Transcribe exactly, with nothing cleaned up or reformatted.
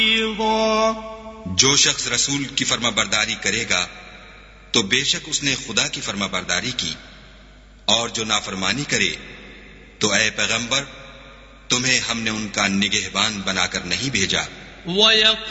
जो शख्स रसूल की फर्माबरदारी करेगा तो बेशक उसने खुदा की फर्माबरदारी की, और जो नाफरमानी करे तो ऐ पैगंबर तुम्हें हमने उनका निगहबान बनाकर नहीं भेजा।